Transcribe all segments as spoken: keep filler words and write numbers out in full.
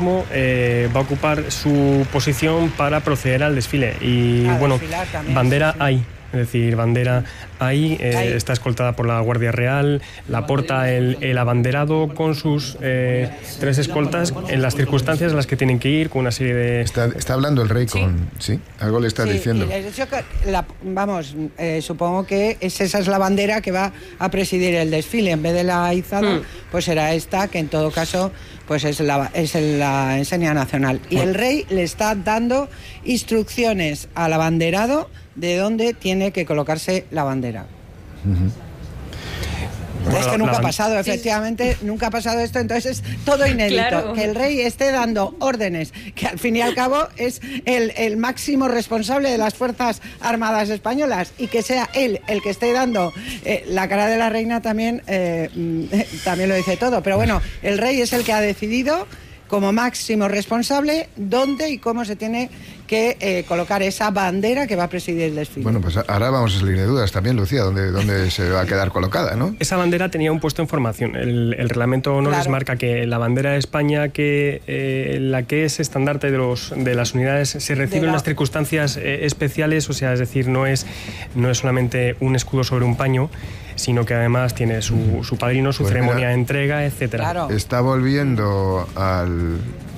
mismo eh, va a ocupar su posición para proceder al desfile. Y a bueno, también, bandera sí, sí. hay. Es decir, bandera ahí, eh, ahí está escoltada por la Guardia Real, la porta el, el abanderado con sus eh, tres escoltas en las circunstancias en las que tienen que ir, con una serie de... Está, está hablando el rey con... ¿Sí? ¿Sí? Algo le está sí, diciendo. Yo, la, vamos, eh, supongo que es, esa es la bandera que va a presidir el desfile. En vez de la izada, mm. pues será esta, que en todo caso pues es la, es la enseña nacional. Y el rey le está dando instrucciones al abanderado de dónde tiene que colocarse la bandera. Uh-huh. Bueno, es que nunca ha pasado, efectivamente, sí. nunca ha pasado esto, entonces es todo inédito. Claro. Que el rey esté dando órdenes, que al fin y al cabo es el, el máximo responsable de las Fuerzas Armadas Españolas, y que sea él el que esté dando eh, la cara de la reina también, eh, también lo dice todo. Pero bueno, el rey es el que ha decidido, como máximo responsable, dónde y cómo se tiene que eh, colocar esa bandera que va a presidir el desfile. Bueno, pues ahora vamos a salir de dudas también, Lucía, ¿dónde, dónde se va a quedar colocada, ¿no? Esa bandera tenía un puesto en formación. El, el reglamento honores claro. marca que la bandera de España, que eh, la que es estandarte de, los, de las unidades, se recibe la... en unas circunstancias eh, especiales, o sea, es decir, no es, no es solamente un escudo sobre un paño, sino que además tiene su, su padrino, su pues ceremonia mira, de entrega, etcétera. Claro. Está volviendo al,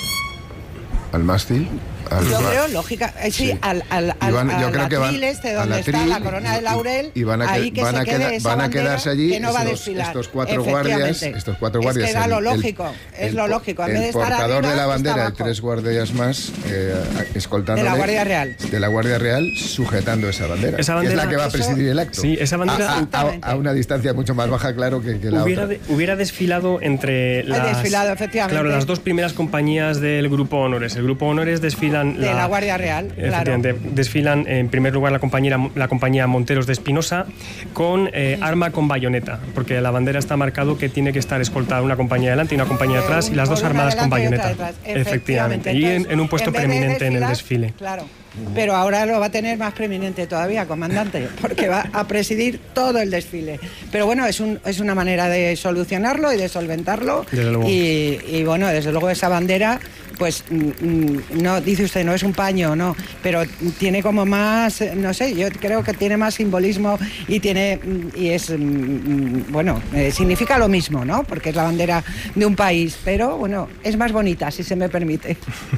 al mástil. Al, yo creo, lógica, eh, sí, sí, al, al, al, van, yo al creo atril van, este donde está tril, la corona de laurel, y van a, ahí que van se a, quede queda, esa van a quedarse allí que no va a estos, desfilar. estos cuatro guardias, estos cuatro guardias. Es que era lo el, lógico, el, es lo lógico. En el vez de estar portador arriba, de la bandera y tres guardias más eh, escoltándole. De la Guardia Real. De la Guardia Real sujetando esa bandera. Esa bandera que es la que va a presidir eso, el acto. Sí, esa bandera. A, a, a, a una distancia mucho más baja, claro, que, que la hubiera otra. De, hubiera desfilado entre las, desfilado, efectivamente. Claro, las dos primeras compañías del Grupo Honores. El Grupo Honores desfilan... De la, la Guardia Real, claro. Desfilan en primer lugar la compañía, la compañía Monteros de Espinosa con eh, arma con bayoneta, porque la bandera está marcado que tiene que estar escoltada una compañía delante y una compañía detrás, y las dos armadas con bayoneta. Efectivamente, y en, en un puesto en preeminente desfilar, en el desfile. Claro. Pero ahora lo va a tener más preeminente todavía, comandante, porque va a presidir todo el desfile. Pero bueno, es, un, es una manera de solucionarlo y de solventarlo. Y, y bueno, desde luego esa bandera, pues no, dice usted, no es un paño, no, pero tiene como más, no sé, yo creo que tiene más simbolismo y tiene, y es, bueno, eh, significa lo mismo, ¿no? Porque es la bandera de un país, pero bueno, es más bonita, si se me permite.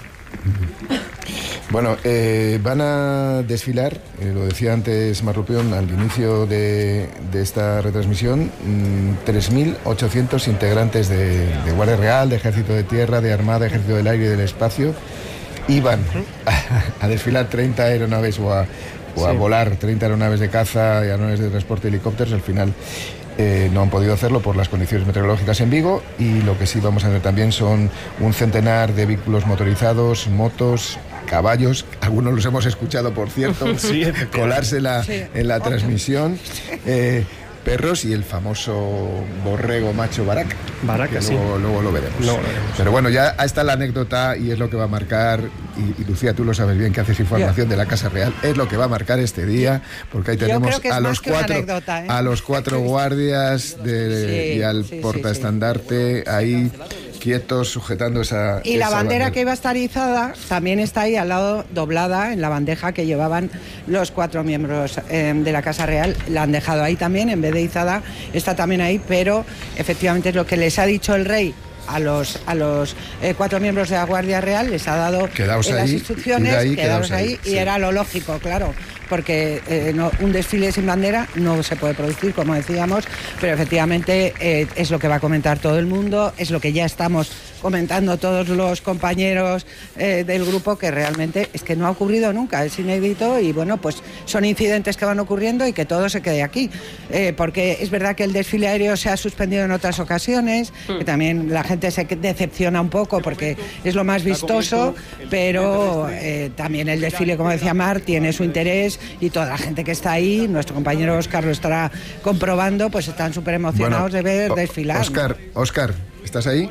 Bueno, eh, van a desfilar, eh, lo decía antes Marrupión al inicio de, de esta retransmisión, mmm, tres mil ochocientos integrantes de, de Guardia Real, de Ejército de Tierra, de Armada, Ejército del Aire y del Espacio. Iban a, a desfilar treinta aeronaves o a, o a sí. volar treinta aeronaves de caza y aeronaves de transporte y helicópteros. Al final eh, no han podido hacerlo por las condiciones meteorológicas en Vigo, y lo que sí vamos a ver también son un centenar de vehículos motorizados, motos, caballos, algunos los hemos escuchado, por cierto, sí, colarse la, sí. en la transmisión, eh, perros y el famoso borrego macho Baraka. Baraka, sí. Luego, luego lo veremos. Luego lo veremos. Pero bueno, ya está la anécdota y es lo que va a marcar, y, y Lucía, tú lo sabes bien que haces información Yo. de la Casa Real, es lo que va a marcar este día, porque ahí tenemos a los, cuatro, anécdota, ¿eh? a los cuatro guardias de, sí, y al sí, portaestandarte sí, sí. ahí quietos sujetando esa y esa la bandera, bandera que iba a estar izada también está ahí al lado, doblada en la bandeja que llevaban los cuatro miembros eh, de la Casa Real. La han dejado ahí también, en vez de izada está también ahí, pero efectivamente es lo que les ha dicho el rey a los a los eh, cuatro miembros de la Guardia Real, les ha dado quedaos las ahí, instrucciones, ahí, quedaos, quedaos ahí, ahí sí. y era lo lógico, claro, porque eh, no, un desfile sin bandera no se puede producir, como decíamos, pero efectivamente eh, es lo que va a comentar todo el mundo, es lo que ya estamos comentando todos los compañeros eh, del grupo, que realmente es que no ha ocurrido nunca, es inédito, y bueno, pues son incidentes que van ocurriendo y que todo se quede aquí, eh, porque es verdad que el desfile aéreo se ha suspendido en otras ocasiones, mm. que también la gente se decepciona un poco porque es lo más vistoso, pero eh, también el desfile, como decía Mar, tiene su interés, y toda la gente que está ahí, nuestro compañero Óscar lo estará comprobando, pues están súper emocionados bueno, de ver o, desfilar. Óscar, ¿no? Óscar, ¿estás ahí?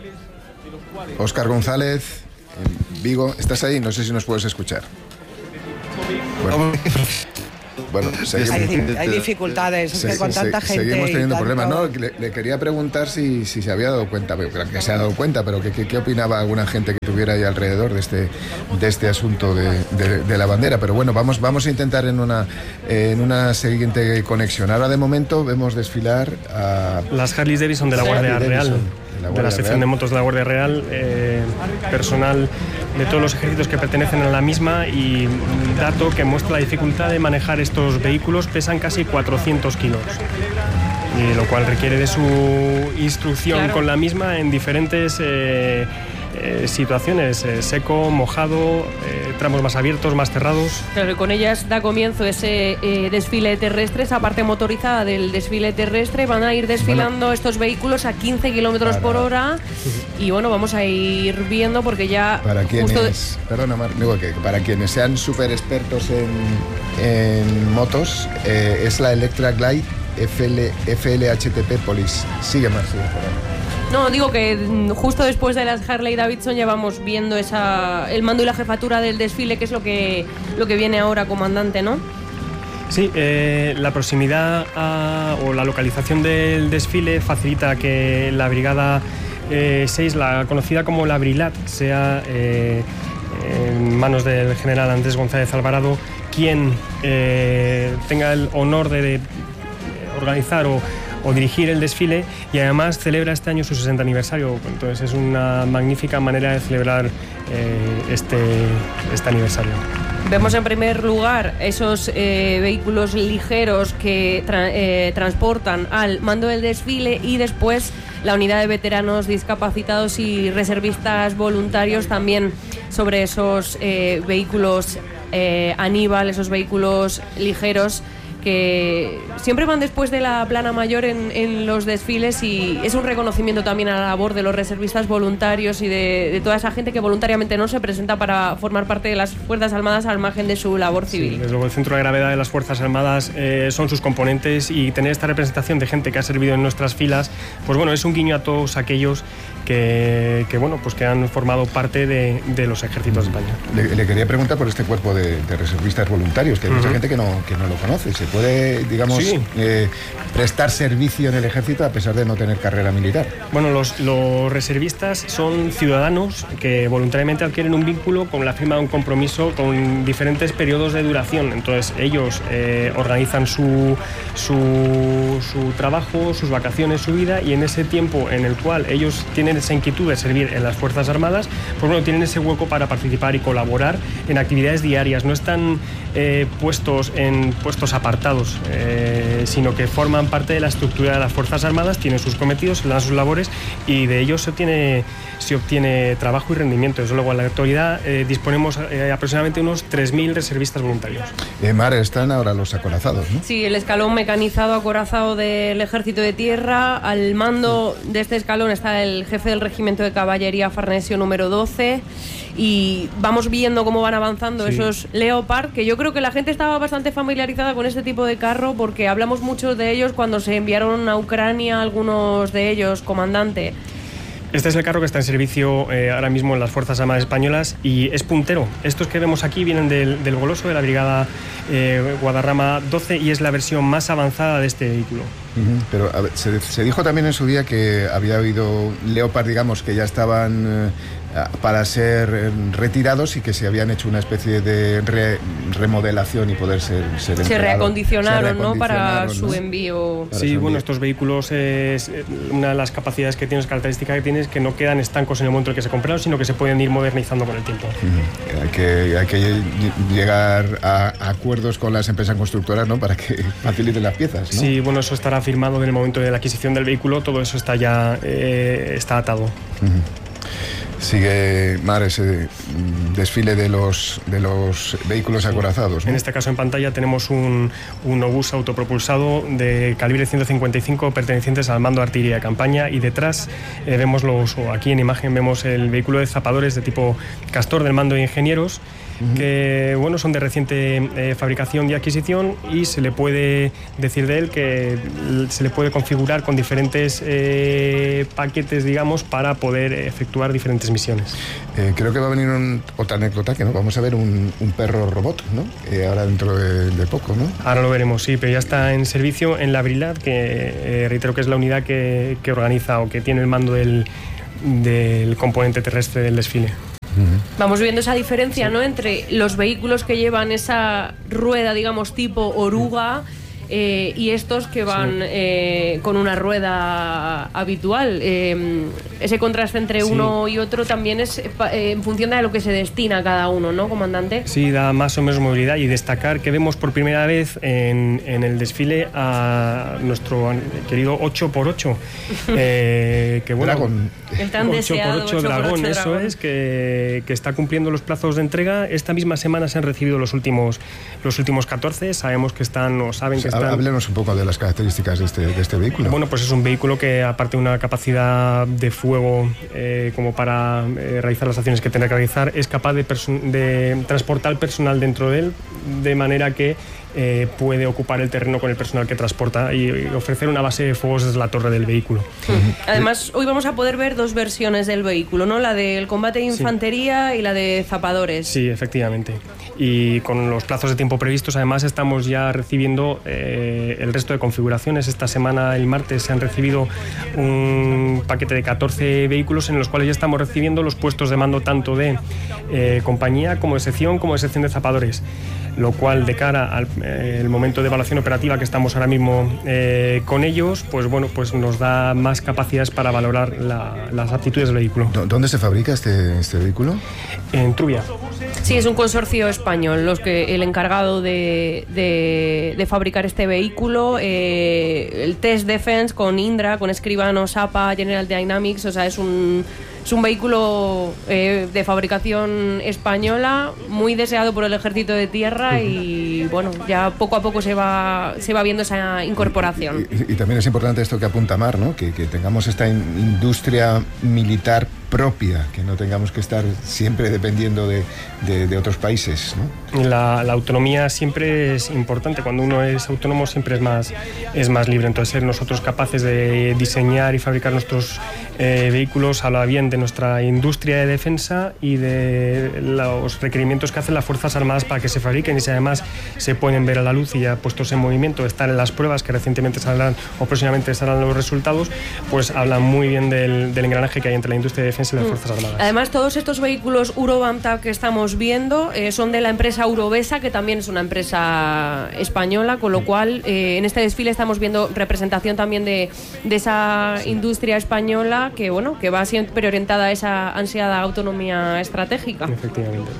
Óscar González, en Vigo, ¿estás ahí? No sé si nos puedes escuchar. Bueno. Bueno, seguimos, hay, hay dificultades, es se, que con se, tanta se, gente. Seguimos teniendo tanto... problemas. No, le, le quería preguntar si, si se había dado cuenta, pero creo que se ha dado cuenta, pero que, que, qué opinaba alguna gente que tuviera ahí alrededor de este, de este asunto de, de, de la bandera. Pero bueno, vamos, vamos a intentar en una, en una siguiente conexión. Ahora de momento vemos desfilar a las Harley Davidson de la Guardia Harley Real. Davidson. La de la sección Real. de motos de la Guardia Real, eh, personal de todos los ejércitos que pertenecen a la misma, y un dato que muestra la dificultad de manejar estos vehículos: pesan casi cuatrocientos kilos, y lo cual requiere de su instrucción claro. con la misma en diferentes eh, eh, situaciones, eh, seco, mojado, eh, tramos más abiertos, más cerrados. Claro, y con ellas da comienzo ese eh, desfile terrestre, esa parte motorizada del desfile terrestre. Van a ir desfilando bueno, estos vehículos a quince kilómetros por hora, y bueno, vamos a ir viendo porque ya... Para quienes, justo... perdona, Mar, digo que para quienes sean súper expertos en, en motos, eh, es la Electra Glide F L, F L H T P Police. Sigue más, sigue, perdón. No, digo que justo después de las Harley Davidson ya vamos viendo esa, el mando y la jefatura del desfile, que es lo que, lo que viene ahora, comandante, ¿no? Sí, eh, la proximidad a, o la localización del desfile facilita que la Brigada eh, seis, la conocida como la Brilat, sea eh, en manos del general Andrés González Alvarado quien eh, tenga el honor de, de organizar o o dirigir el desfile, y además celebra este año su sesenta aniversario. Entonces es una magnífica manera de celebrar eh, este, este aniversario. Vemos en primer lugar esos eh, vehículos ligeros que tra eh, transportan al mando del desfile, y después la unidad de veteranos, discapacitados y reservistas voluntarios también sobre esos eh, vehículos eh, Aníbal, esos vehículos ligeros que siempre van después de la plana mayor en, en los desfiles, y es un reconocimiento también a la labor de los reservistas voluntarios y de, de toda esa gente que voluntariamente no se presenta para formar parte de las Fuerzas Armadas al margen de su labor civil. Sí, desde luego el centro de gravedad de las Fuerzas Armadas eh, son sus componentes, y tener esta representación de gente que ha servido en nuestras filas, pues bueno, es un guiño a todos aquellos que, que bueno, pues que han formado parte de, de los ejércitos de España. Le, le quería preguntar por este cuerpo de, de reservistas voluntarios, que hay uh-huh. mucha gente que no, que no lo conoce. ¿Se puede, digamos, sí. eh, prestar servicio en el ejército a pesar de no tener carrera militar? Bueno, los, los reservistas son ciudadanos que voluntariamente adquieren un vínculo con la firma de un compromiso con diferentes periodos de duración. Entonces ellos eh, organizan su, su, su trabajo, sus vacaciones, su vida, y en ese tiempo en el cual ellos tienen esa inquietud de servir en las Fuerzas Armadas, pues bueno, tienen ese hueco para participar y colaborar en actividades diarias. No están eh, puestos en puestos apartados, eh, sino que forman parte de la estructura de las Fuerzas Armadas, tienen sus cometidos, se dan sus labores, y de ellos se obtiene, se obtiene trabajo y rendimiento. Desde luego, en la actualidad eh, disponemos eh, aproximadamente unos tres mil reservistas voluntarios. Eh, Mar, están ahora los acorazados, ¿no? Sí, el escalón mecanizado acorazado del Ejército de Tierra. Al mando de este escalón está el jefe del Regimiento de Caballería Farnesio número doce, y vamos viendo cómo van avanzando sí. esos Leopard, que yo creo que la gente estaba bastante familiarizada con este tipo de carro, porque hablamos mucho de ellos cuando se enviaron a Ucrania, algunos de ellos, comandante. Este es el carro que está en servicio eh, ahora mismo en las Fuerzas Armadas Españolas, y es puntero. Estos que vemos aquí vienen del, del Goloso, de la Brigada eh, Guadarrama doce, y es la versión más avanzada de este vehículo. Uh-huh. Pero a ver, se, se dijo también en su día que había habido Leopard, digamos, que ya estaban eh, para ser eh, retirados, y que se habían hecho una especie de re, remodelación y poder ser, ser se reacondicionaron, ¿no? Para ¿no? su envío. Para sí, su bueno, envío. Estos vehículos, es, una de las capacidades que tienen, características que tienen, es que no quedan estancos en el momento en que se compraron, sino que se pueden ir modernizando con el tiempo. Uh-huh. Hay que, hay que llegar a, a acuerdos con las empresas constructoras, ¿no? Para que faciliten las piezas, ¿no? Sí, bueno, eso estará firmado en el momento de la adquisición del vehículo, todo eso está ya eh, está atado. Uh-huh. Sigue, Mar, ese desfile de los, de los vehículos acorazados, ¿no? En este caso en pantalla tenemos un, un obús autopropulsado de calibre ciento cincuenta y cinco pertenecientes al mando de artillería de campaña, y detrás eh, vemos los, o aquí en imagen vemos el vehículo de zapadores de tipo Castor del mando de ingenieros, uh-huh. que bueno, son de reciente eh, fabricación y adquisición, y se le puede decir de él que se le puede configurar con diferentes eh, paquetes, digamos, para poder efectuar diferentes diferentes misiones. Eh, creo que va a venir un, otra anécdota, que no vamos a ver un, un perro robot, ¿no? Eh, ahora dentro de, de poco, ¿no? Ahora lo veremos, sí, pero ya está en servicio en la Brilad, que eh, reitero que es la unidad que, que organiza o que tiene el mando del, del componente terrestre del desfile. Vamos viendo esa diferencia, ¿no?, entre los vehículos que llevan esa rueda, digamos, tipo oruga, eh, y estos que van sí. eh, con una rueda habitual. Eh, ese contraste entre sí. uno y otro también es eh, en función de lo que se destina a cada uno, ¿no, comandante? Sí, da más o menos movilidad, y destacar que vemos por primera vez en, en el desfile a nuestro querido ocho por ocho. eh, que bueno, Dragón. El tan deseado ocho por ocho Dragón, eso es, que, que está cumpliendo los plazos de entrega. Esta misma semana se han recibido los últimos, los últimos catorce. Sabemos que están, o saben que están... Háblenos un poco de las características de este, de este vehículo. Bueno, pues es un vehículo que, aparte de una capacidad de fuego eh, como para eh, realizar las acciones que tendrá que realizar, es capaz de, de transportar personal dentro de él, de manera que eh, puede ocupar el terreno con el personal que transporta y, y ofrecer una base de fuegos desde la torre del vehículo. Uh-huh. Además, hoy vamos a poder ver dos versiones del vehículo, ¿no? La del combate de infantería sí. y la de zapadores. Sí, efectivamente. Y con los plazos de tiempo previstos, además, estamos ya recibiendo eh, el resto de configuraciones. Esta semana, el martes, se han recibido un paquete de catorce vehículos en los cuales ya estamos recibiendo los puestos de mando tanto de eh, compañía como de sección, como de sección de zapadores. Lo cual, de cara al eh, el momento de evaluación operativa que estamos ahora mismo eh, con ellos, pues bueno, pues nos da más capacidades para valorar la, las aptitudes del vehículo. ¿Dónde se fabrica este, este vehículo? En Trubia. Sí, es un consorcio español los que el encargado de, de, de fabricar este vehículo. Eh, el Test Defense con Indra, con Escribano, Sapa, General Dynamics, o sea, es un... Es un vehículo eh, de fabricación española, muy deseado por el Ejército de Tierra, y bueno, ya poco a poco se va se va viendo esa incorporación. Y, y, y también es importante esto que apunta Mar, ¿no? Que, que tengamos esta in, industria militar propia, que no tengamos que estar siempre dependiendo de, de, de otros países, ¿no? La, la autonomía siempre es importante. Cuando uno es autónomo siempre es más, es más libre. Entonces, ser nosotros capaces de diseñar y fabricar nuestros eh, vehículos habla bien de nuestra industria de defensa y de los requerimientos que hacen las Fuerzas Armadas para que se fabriquen, y si además se pueden ver a la luz y ya puestos en movimiento, estar en las pruebas que recientemente saldrán o próximamente saldrán los resultados, pues hablan muy bien del, del engranaje que hay entre la industria de defensa y las Fuerzas Armadas. Además, todos estos vehículos Urobamta que estamos viendo eh, son de la empresa Urobesa, que también es una empresa española, con lo cual eh, en este desfile estamos viendo representación también de, de esa industria española que, bueno, que va siempre orientada a esa ansiada autonomía estratégica. Efectivamente.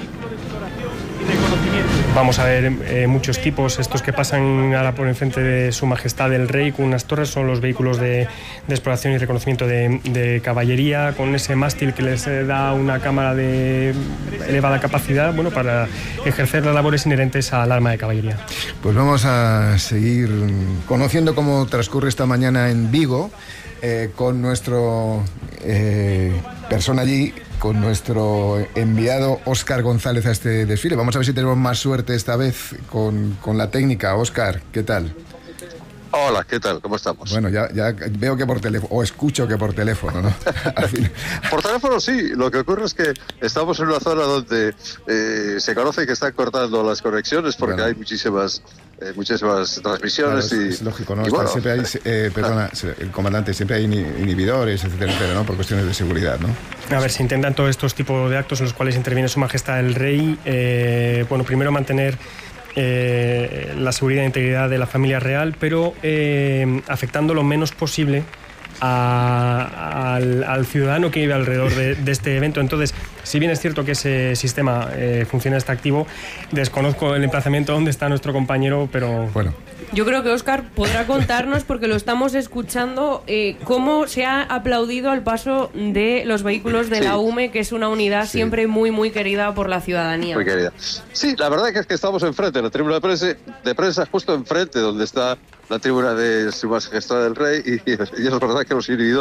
Vamos a ver eh, muchos tipos. Estos que pasan ahora por enfrente de Su Majestad el Rey con unas torres son los vehículos de, de exploración y reconocimiento de, de caballería, con ese mástil que les da una cámara de elevada capacidad, bueno, para ejercer las labores inherentes al arma de caballería. Pues vamos a seguir conociendo cómo transcurre esta mañana en Vigo, eh, con nuestro eh, persona allí, con nuestro enviado Óscar González a este desfile. Vamos a ver si tenemos más suerte esta vez con, con la técnica. Óscar, ¿qué tal? Hola, ¿qué tal? ¿Cómo estamos? Bueno, ya, ya veo que por teléfono, o escucho que por teléfono, ¿no? Al fin. Por teléfono sí, lo que ocurre es que estamos en una zona donde eh, se conoce que están cortando las conexiones porque bueno. hay muchísimas eh, muchísimas transmisiones. Claro, y es, es lógico, ¿no? Y bueno, siempre hay, eh, perdona, el comandante, siempre hay inhibidores, etcétera, etcétera, ¿no? Por cuestiones de seguridad, ¿no? A ver, se intentan todos estos tipos de actos en los cuales interviene Su Majestad el Rey. Eh, bueno, primero mantener Eh, la seguridad e integridad de la familia real, pero eh, afectando lo menos posible a, al, al ciudadano que vive alrededor de, de este evento. Entonces, si bien es cierto que ese sistema eh, funciona, está activo, desconozco el emplazamiento donde está nuestro compañero, pero bueno. Yo creo que Óscar podrá contarnos, porque lo estamos escuchando, eh, cómo se ha aplaudido al paso de los vehículos de sí. la U M E, que es una unidad sí. siempre muy, muy querida por la ciudadanía. Muy querida. Sí, la verdad es que estamos enfrente, en la tribuna de prensa, de prensa justo enfrente, donde está la tribuna de Su Majestad el Rey, y, y es verdad que los inhibidores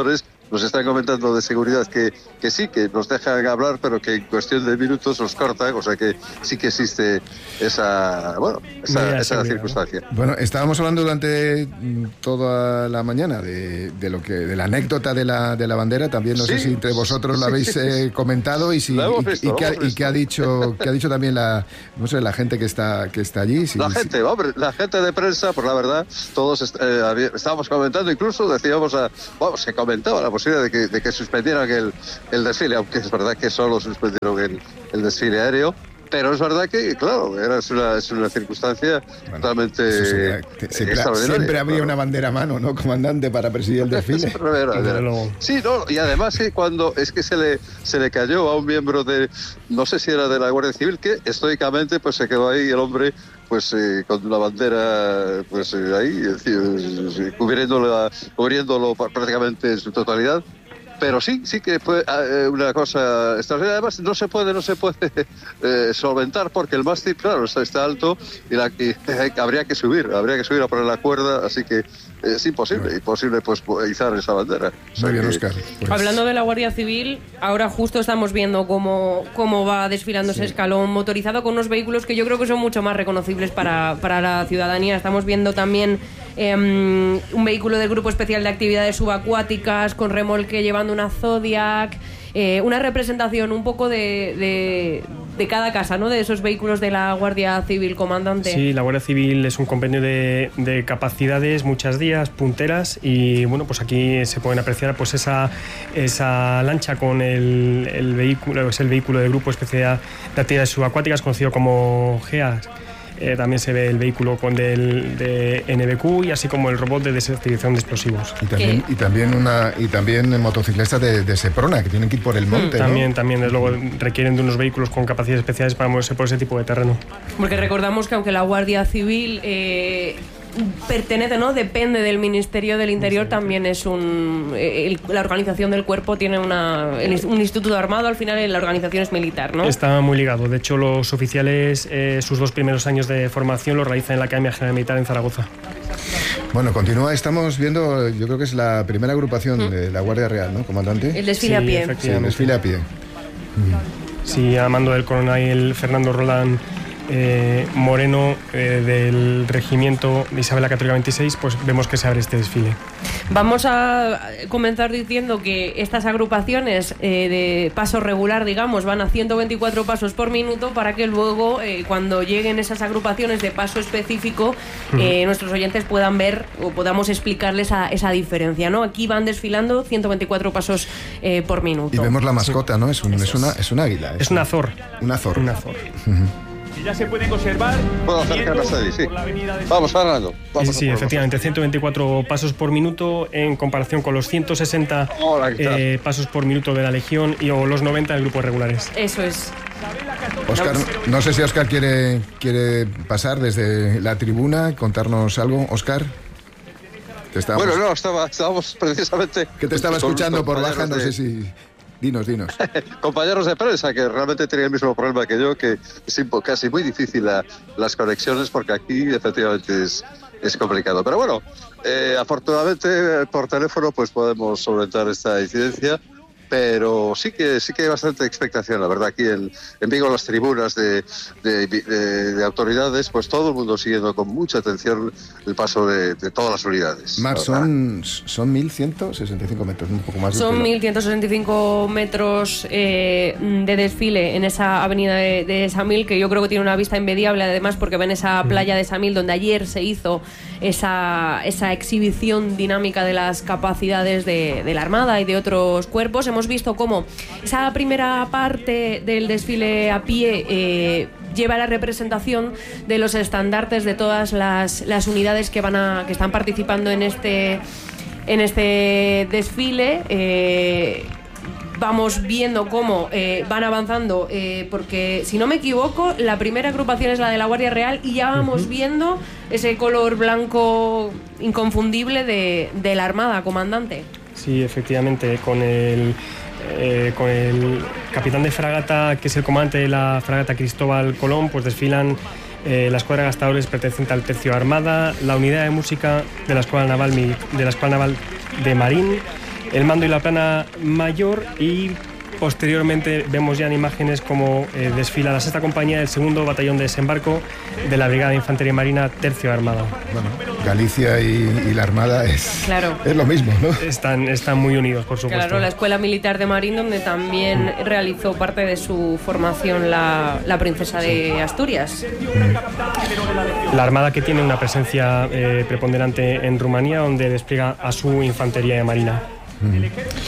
nos están comentando de seguridad que, que sí, que nos dejan hablar, pero que en cuestión de minutos nos cortan, o sea que sí que existe esa, bueno, esa, esa circunstancia. Bueno, estábamos hablando durante toda la mañana de, de lo que de la anécdota de la de la bandera, también no sí, sé si entre vosotros sí, la habéis sí, eh, comentado y si visto, y, y, que, y que ha dicho que ha dicho también la no sé la gente que está que está allí. Si, la gente, si... hombre, la gente de prensa, por la verdad, todos eh, estábamos comentando, incluso decíamos a, bueno, se comentaba la posibilidad de que, de que suspendieran el, el desfile, aunque es verdad que solo suspendieron el, el desfile aéreo. Pero es verdad que, claro, era, es, una, es una circunstancia bueno, totalmente sería, siempre, siempre habría claro. una bandera a mano, ¿no, comandante, para presidir el desfile? Sí, no, y además que cuando es que se le se le cayó a un miembro de, no sé si era de la Guardia Civil, que estoicamente pues se quedó ahí el hombre pues eh, con la bandera pues eh, ahí, es decir, cubriéndolo, cubriéndolo prácticamente en su totalidad. Pero sí, sí que fue eh, una cosa extraordinaria. Además, no se puede, no se puede eh, solventar porque el mástil, claro, está, está alto y, la, y eh, habría que subir, habría que subir a poner la cuerda, así que eh, es imposible, imposible pues izar esa bandera. O Muy bien, que... Óscar. Pues... Hablando de la Guardia Civil, ahora justo estamos viendo cómo, cómo va desfilando sí. ese escalón motorizado con unos vehículos que yo creo que son mucho más reconocibles para, para la ciudadanía. Estamos viendo también eh, un vehículo del Grupo Especial de Actividades Subacuáticas con remolque llevando una Zodiac, eh, una representación un poco de, de, de cada casa, ¿no? De esos vehículos de la Guardia Civil, comandante. Sí, la Guardia Civil es un compendio de, de capacidades, muchas días, punteras, y bueno, pues aquí se pueden apreciar pues esa, esa lancha con el, el vehículo, es el vehículo del Grupo Especial de Actividades Subacuáticas, conocido como G E A. Eh, también se ve el vehículo con del, de N B Q y así como el robot de desactivación de explosivos. Y también, y también, una, y también motociclistas de, de Seprona, que tienen que ir por el monte, mm, También, ¿no? también, desde luego, requieren de unos vehículos con capacidades especiales para moverse por ese tipo de terreno. Porque recordamos que aunque la Guardia Civil... Eh, pertenece, ¿no? Depende del Ministerio del Interior, también es un... El, la organización del cuerpo tiene una, el, un instituto armado, al final la organización es militar, ¿no? Está muy ligado. De hecho, los oficiales, eh, sus dos primeros años de formación los realizan en la Academia General Militar en Zaragoza. Bueno, continúa, estamos viendo, yo creo que es la primera agrupación mm. de la Guardia Real, ¿no, comandante? El desfile sí, a pie. Sí, el desfile a pie. Mm. Sí, a mando del coronel Fernando Roland Eh, Moreno eh, del regimiento de Isabel la Católica veintiséis, pues vemos que se abre este desfile. Vamos a comenzar diciendo que estas agrupaciones eh, de paso regular, digamos, van a ciento veinticuatro pasos por minuto para que luego, eh, cuando lleguen esas agrupaciones de paso específico, eh, uh-huh. nuestros oyentes puedan ver o podamos explicarles a, esa diferencia, ¿no? Aquí van desfilando ciento veinticuatro pasos eh, por minuto. Y vemos la mascota, ¿no? Es un, es una, es un águila. Es, es un azor. Un azor. Un azor. Uh-huh. Y ya se pueden observar. Puedo acercarnos ahí, sí. Vamos, Fernando. Sí, sí, efectivamente, ciento veinticuatro pasos por minuto en comparación con los ciento sesenta Hola, eh, pasos por minuto de la Legión y o los noventa del grupo regulares. Eso es. Óscar, no sé si Óscar quiere, quiere pasar desde la tribuna, contarnos algo. Óscar. Bueno, no, estaba, estábamos precisamente... Que te estaba escuchando por baja, no de... sé si... Dinos, dinos. Compañeros de prensa que realmente tenían el mismo problema que yo, que es casi muy difícil la, las conexiones porque aquí efectivamente es, es complicado. Pero bueno, eh, afortunadamente por teléfono pues podemos solventar esta incidencia. Pero sí que sí que hay bastante expectación, la verdad, aquí en, en Vigo, las tribunas de, de, de, de autoridades, pues todo el mundo siguiendo con mucha atención el paso de, de todas las unidades. Mar, son, son mil ciento sesenta y cinco metros, un poco más. Son mil ciento sesenta y cinco metros eh, de desfile en esa avenida de, de Samil, que yo creo que tiene una vista envidiable, además, porque ven esa playa de Samil, donde ayer se hizo esa, esa exhibición dinámica de las capacidades de, de la Armada y de otros cuerpos. Hemos visto cómo esa primera parte del desfile a pie eh, lleva la representación de los estandartes de todas las, las unidades que van a que están participando en este en este desfile. Eh, vamos viendo cómo eh, van avanzando, eh, porque si no me equivoco, la primera agrupación es la de la Guardia Real y ya vamos uh-huh. viendo ese color blanco inconfundible de, de la Armada, comandante. Sí, efectivamente, con el, eh, con el capitán de fragata, que es el comandante de la fragata Cristóbal Colón, pues desfilan eh, la escuadra de gastadores perteneciente al tercio Armada, la unidad de música de la escuadra naval de la escuadra naval de Marín, el mando y la plana mayor, y posteriormente vemos ya en imágenes como eh, desfila la sexta compañía del segundo batallón de desembarco de la Brigada de Infantería Marina Tercio Armada. Bueno, Galicia y, y la Armada es, claro. es lo mismo, ¿no? Están, están muy unidos, por supuesto. Claro, la Escuela Militar de Marín, donde también mm. realizó parte de su formación la, la princesa de Asturias. Mm. La Armada, que tiene una presencia eh, preponderante en Rumanía, donde despliega a su Infantería de Marina. Mm.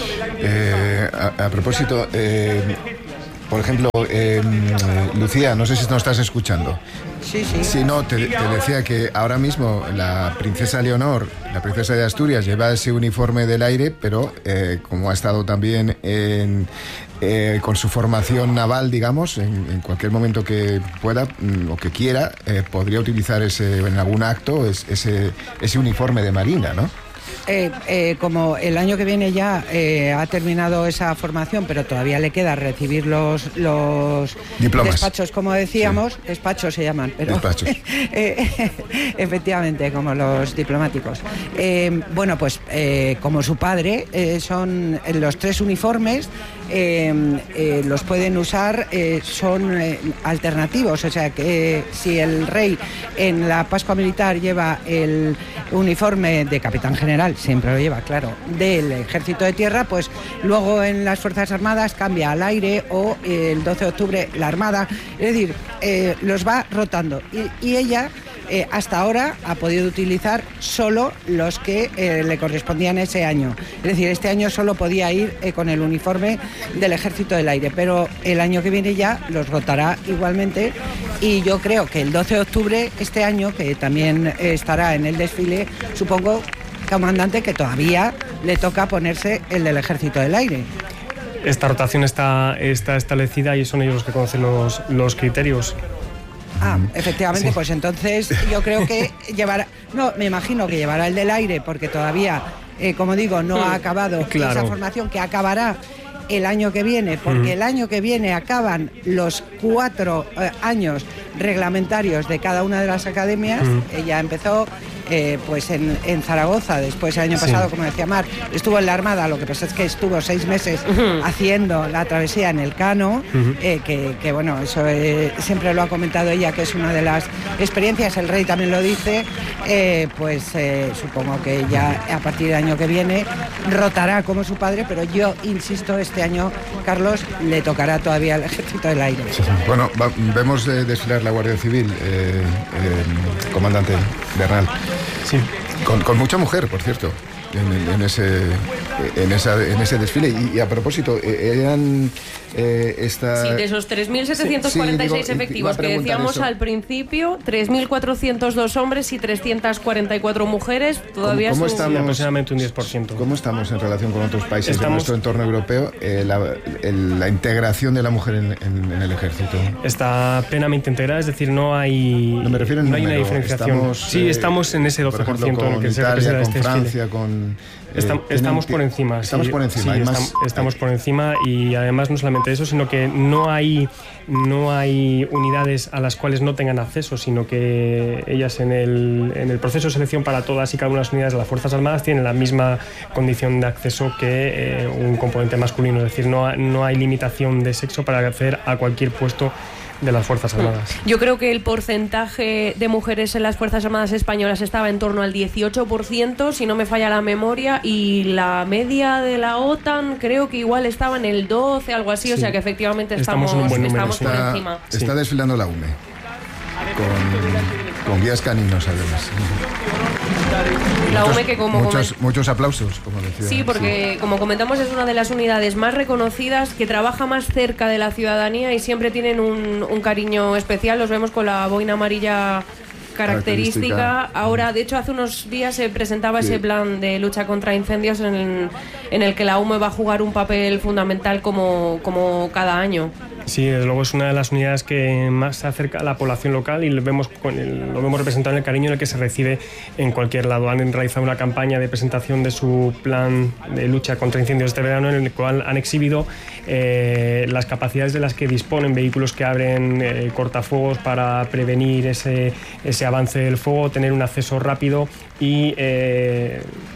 Eh, a, a propósito, eh, por ejemplo, eh, Lucía, no sé si nos estás escuchando. Sí, sí. Sí, no, te, te decía que ahora mismo la princesa Leonor, la princesa de Asturias, lleva ese uniforme del aire, pero eh, como ha estado también en, eh, con su formación naval, digamos, en, en cualquier momento que pueda o que quiera, eh, podría utilizar ese en algún acto ese, ese uniforme de marina, ¿no? Eh, eh, como el año que viene ya eh, ha terminado esa formación, pero todavía le queda recibir los, los despachos, como decíamos, sí. despachos se llaman, pero despachos. eh, efectivamente, como los diplomáticos. Eh, bueno, pues eh, como su padre, eh, son los tres uniformes, eh, eh, los pueden usar, eh, son eh, alternativos, o sea que eh, si el rey en la Pascua Militar lleva el uniforme de capitán general, siempre lo lleva, claro, del Ejército de Tierra, pues luego en las Fuerzas Armadas cambia al aire, o eh, el doce de octubre la Armada, es decir, eh, los va rotando, y, y ella eh, hasta ahora ha podido utilizar solo los que eh, le correspondían ese año, es decir, este año solo podía ir eh, con el uniforme del Ejército del Aire, pero el año que viene ya los rotará igualmente, y yo creo que el doce de octubre este año, que también eh, estará en el desfile, supongo, comandante, que todavía le toca ponerse el del Ejército del Aire. Esta rotación está, está establecida y son ellos los que conocen los, los criterios. Ah, efectivamente, sí. Pues entonces yo creo que llevará, no, me imagino que llevará el del aire, porque todavía, eh, como digo, no ha acabado claro. esa formación, que acabará el año que viene, porque mm. el año que viene acaban los cuatro eh, años reglamentarios de cada una de las academias. Mm. Ella empezó eh, pues en, en Zaragoza, después el año pasado, sí. como decía Mar, estuvo en la Armada, lo que pasa es que estuvo seis meses uh-huh. haciendo la travesía en el Cano, uh-huh. eh, que, que bueno, eso eh, siempre lo ha comentado ella, que es una de las experiencias, el rey también lo dice, eh, pues eh, supongo que ya a partir del año que viene rotará como su padre, pero yo insisto, este año, Carlos, le tocará todavía el Ejército del Aire. Sí, sí. Bueno, va, vemos eh, desfilar la Guardia Civil, eh, eh, comandante Bernal. Sí. Con, con mucha mujer, por cierto, en, en, ese, en, esa, en ese desfile. Y, y a propósito, eran eh, esta... Sí, de esos tres mil setecientos cuarenta y seis sí, digo, efectivos que decíamos eso. Al principio, tres mil cuatrocientos dos hombres y trescientas cuarenta y cuatro mujeres. Todavía ¿Cómo, cómo su... estamos, aproximadamente un diez por ciento. ¿Cómo estamos en relación con otros países estamos... de nuestro entorno europeo? Eh, la, el, la integración de la mujer en, en, en el ejército. Está plenamente integrada, es decir, no hay, no me refiero en no hay número, una diferenciación. Estamos, sí, estamos en ese doce por ciento por ejemplo, en el que Italia, se representa con este Francia, desfile. con... Está, eh, estamos por encima. Estamos sí, por encima. Sí, hay estamos, más... estamos por encima, y además no solamente eso, sino que no hay, no hay unidades a las cuales no tengan acceso, sino que ellas en el, en el proceso de selección para todas y cada una de las unidades de las Fuerzas Armadas tienen la misma condición de acceso que eh, un componente masculino. Es decir, no, no hay limitación de sexo para acceder a cualquier puesto de las Fuerzas Armadas. Yo creo que el porcentaje de mujeres en las Fuerzas Armadas españolas estaba en torno al dieciocho por ciento, si no me falla la memoria, y la media de la OTAN creo que igual estaba en el doce, algo así, sí. O sea que efectivamente estamos, estamos, número, estamos por está, encima. Está sí. desfilando la U M E con, con guías caninos, además. La muchos, U M E que como muchos, coment... muchos aplausos, como decía. Sí, porque sí. como comentamos es una de las unidades más reconocidas, que trabaja más cerca de la ciudadanía y siempre tienen un, un cariño especial. Los vemos con la boina amarilla característica. característica. Ahora, de hecho, hace unos días se presentaba sí. ese plan de lucha contra incendios en el, en el que la U M E va a jugar un papel fundamental como, como cada año. Sí, desde luego es una de las unidades que más se acerca a la población local, y lo vemos, con el, lo vemos representado en el cariño en el que se recibe en cualquier lado. Han realizado una campaña de presentación de su plan de lucha contra incendios este verano, en el cual han exhibido eh, las capacidades de las que disponen vehículos que abren eh, cortafuegos para prevenir ese, ese avance del fuego, tener un acceso rápido y... Eh,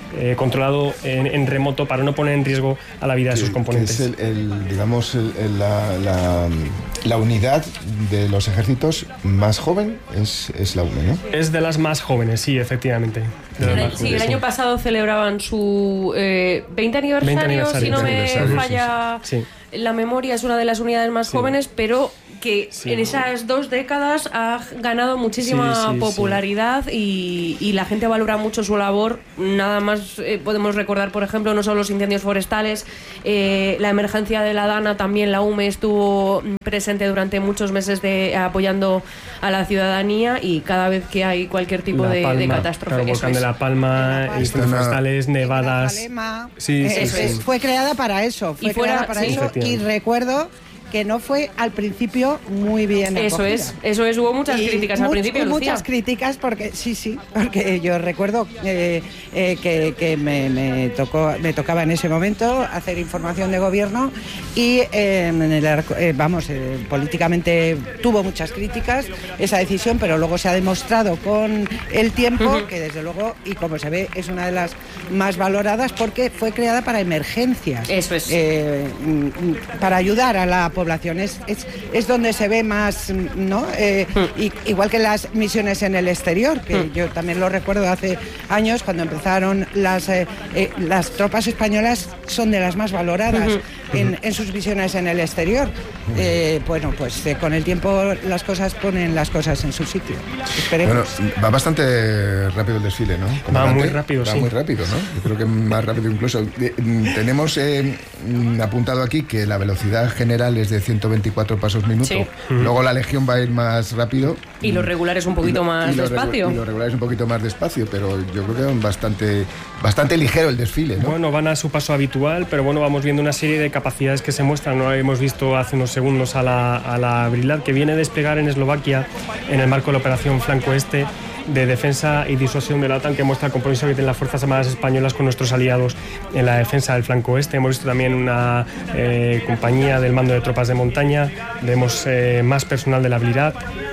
eh, controlado en, en remoto para no poner en riesgo a la vida de sus componentes. Que es el, el, digamos, el, el, la, la, la unidad de los ejércitos más joven, es, es la U M E, ¿no? Es de las más jóvenes, sí, efectivamente. De las el, más sí, jóvenes, el año sí. pasado celebraban su eh, veinte aniversario, veinte aniversario, si no me aniversario, falla sí, sí. la memoria, es una de las unidades más Sí. jóvenes, pero que Sí. en esas dos décadas ha ganado muchísima Sí, sí, popularidad y, y la gente valora mucho su labor. Nada más eh, podemos recordar, por ejemplo, no solo los incendios forestales, eh, la emergencia de la Dana, también la U M E estuvo presente durante muchos meses de, apoyando a la ciudadanía, y cada vez que hay cualquier tipo La de, Palma, de catástrofe. claro, Eso volcán es. de La Palma, Palma, incendios Palma, forestales, nevadas. Grazalema, Sí, sí, eh, sí. es- fue creada para eso, fue Y fuera- creada para sí. eso, y Efectivamente. recuerdo que no fue al principio muy bien Eso acogida. es, eso es, hubo muchas Y críticas al much- principio, Lucía. muchas críticas porque sí, sí, porque yo recuerdo eh, eh, que, que me, me tocó, me tocaba en ese momento hacer información de gobierno y eh, en el arco- eh, vamos, eh, políticamente tuvo muchas críticas esa decisión, pero luego se ha demostrado con el tiempo Ujú. que desde luego, y como se ve, es una de las más valoradas porque fue creada para emergencias. Eso es. Eh, mm, para ayudar a la población. Es, es, es donde se ve más, ¿no? Eh, y, igual que las misiones en el exterior, que yo también lo recuerdo hace años cuando empezaron las, eh, eh, las tropas españolas son de las más valoradas en, en sus misiones en el exterior. Eh, bueno, pues eh, con el tiempo las cosas ponen las cosas en su sitio. Esperemos. Bueno, va bastante rápido el desfile, ¿no? Comandante? muy rápido, Va sí. muy rápido, ¿no? Yo creo que más rápido incluso. Eh, mm, Tenemos eh, mm, apuntado aquí que la velocidad general es de ciento veinticuatro pasos minuto. Sí. Luego la Legión va a ir más rápido. Y los regulares un poquito Y lo- más y los regu- despacio. Y los regulares un poquito más despacio, pero yo creo que es bastante, bastante ligero el desfile, ¿no? Bueno, van a su paso habitual, pero bueno, vamos viendo una serie de capacidades que se muestran. ¿No? Hemos visto hace unos segundos a la, a la Brilad, que viene a desplegar en Eslovaquia en el marco de la operación Flanco Este de defensa y disuasión de la OTAN, que muestra el compromiso que tienen las Fuerzas Armadas españolas con nuestros aliados en la defensa del flanco este. Hemos visto también una eh, compañía del mando de tropas de montaña, vemos eh, más personal de la Brilad.